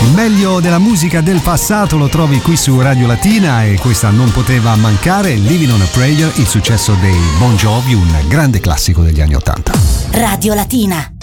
Il meglio della musica del passato lo trovi qui su Radio Latina e questa non poteva mancare, Living on a Prayer, il successo dei Bon Jovi, un grande classico degli anni '80. Radio Latina.